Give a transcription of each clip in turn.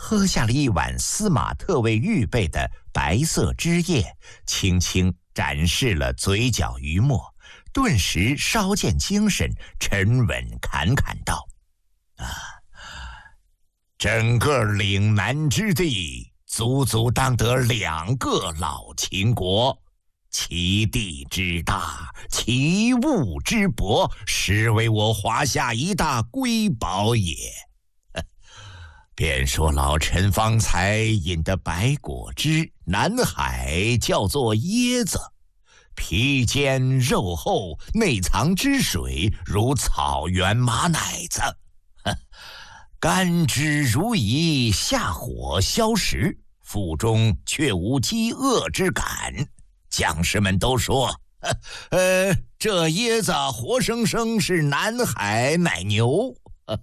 喝下了一碗司马特为预备的白色汁液，轻轻展示了嘴角余墨，顿时稍见精神，沉稳侃侃道：“整个岭南之地，足足当得2个老秦国，其地之大，其物之博，实为我华夏一大瑰宝也。便说老臣方才饮的白果汁，南海叫做椰子，皮坚肉厚，内藏汁水，如草原马奶子，甘之如饴，下火消食，腹中却无饥饿之感。将士们都说，这椰子活生生是南海奶牛。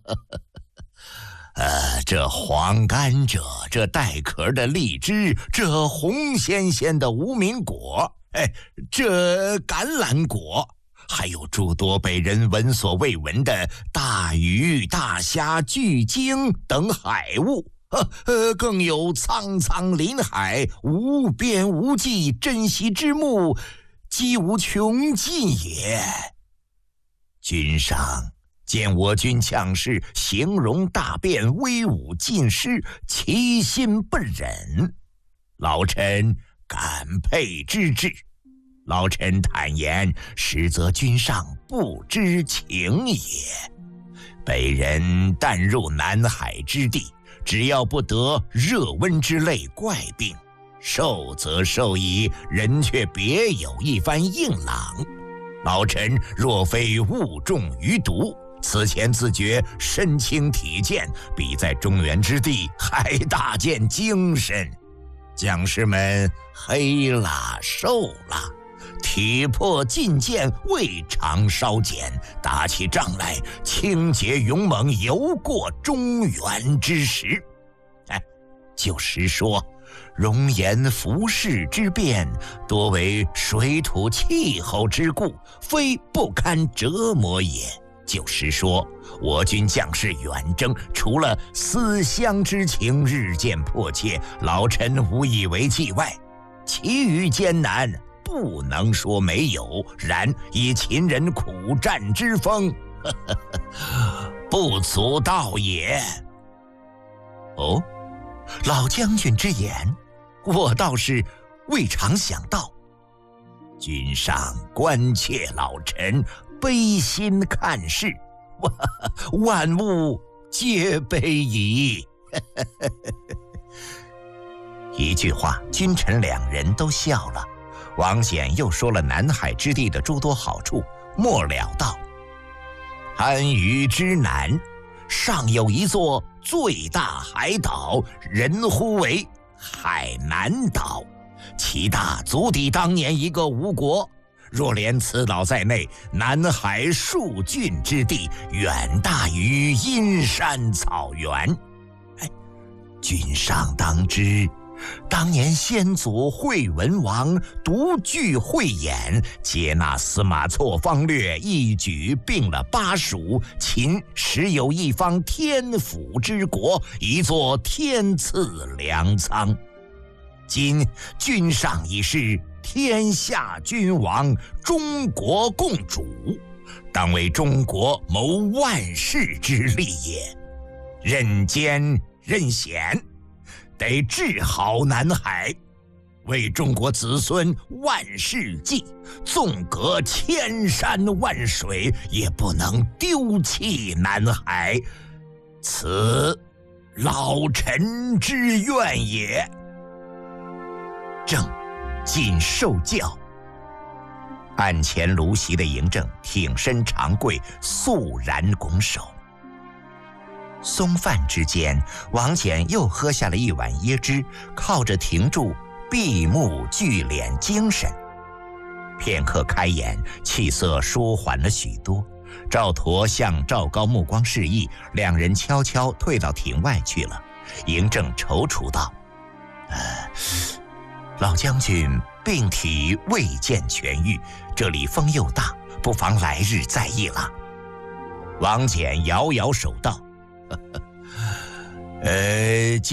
这黄甘蔗，这带壳的荔枝，这红鲜鲜的无名果，这橄榄果，还有诸多被人闻所未闻的大鱼、大虾、巨鲸等海物，更有苍苍林海，无边无际，珍稀之物，几无穷尽也。君上见我军将士形容大变，威武尽失，其心不忍，老臣感佩之至。老臣坦言，实则君上不知情也。北人但入南海之地，只要不得热温之类怪病，受则受矣，人却别有一番硬朗。老臣若非误中于毒，此前自觉身轻体健，比在中原之地还大见精神。将士们黑了瘦了，体魄劲健，未尝稍减，打起仗来清洁勇猛，犹过中原之时。就实说，容颜服饰之变，多为水土气候之故，非不堪折磨也。就实说，我军将士远征，除了思乡之情日渐迫切，老臣无以为继外，其余艰难不能说没有，然以秦人苦战之风，不足道也。哦，老将军之言，我倒是未尝想到。君上关切老臣，悲心看事，万物皆悲矣。一句话，君臣2人都笑了。王翦又说了南海之地的诸多好处，末了道：番禺之南，上有一座最大海岛，人呼为海南岛，其大足抵当年一个吴国。若连此岛在内，南海数郡之地，远大于阴山草原。君上当知，当年先祖惠文王独具慧眼，接纳司马错方略，一举并了巴蜀。秦实有一方天府之国，一座天赐粮仓。今君上已是天下君王，中国共主，当为中国谋万世之利也。任艰任险，得治好南海，为中国子孙万世计，纵隔千山万水，也不能丢弃南海，此老臣之愿也。正谨受教。案前卢席的嬴政挺身长跪，肃然拱手。松饭之间，王翦又喝下了一碗椰汁，靠着停住，闭目聚敛精神。片刻开眼，气色舒缓了许多。赵佗向赵高目光示意，2人悄悄退到庭外去了。嬴政踌躇道：老将军病体未见痊愈，这里风又大，不妨来日再议了。王翦摇摇手道：